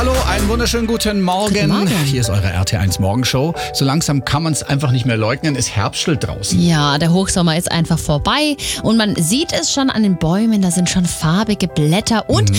Hallo, einen wunderschönen guten Morgen. Guten Morgen. Hier ist eure RT1 Morgenshow. So langsam kann man es einfach nicht mehr leugnen. Es herbstelt draußen. Ja, der Hochsommer ist einfach vorbei und man sieht es schon an den Bäumen, da sind schon farbige Blätter und